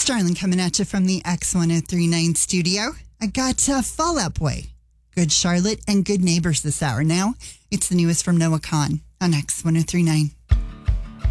Starling coming at you from the X1039 studio. I got Fall Out Boy, Good Charlotte, and Good Neighbors this hour. Now, it's the newest from Noah Kahan on X1039.